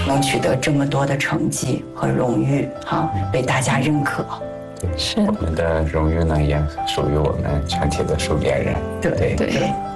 能取得这么多的成绩和荣誉，被大家认可。 是我们的荣誉呢，也属于我们全体的数别人。 对。